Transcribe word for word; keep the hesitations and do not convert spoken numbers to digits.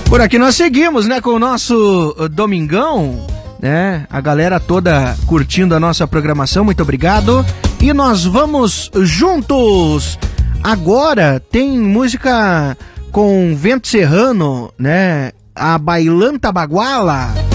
Por aqui nós seguimos, né, com o nosso Domingão, né? A galera toda curtindo a nossa programação, muito obrigado. E nós vamos juntos. Agora tem música com Vento Serrano, né? A Bailanta Baguala.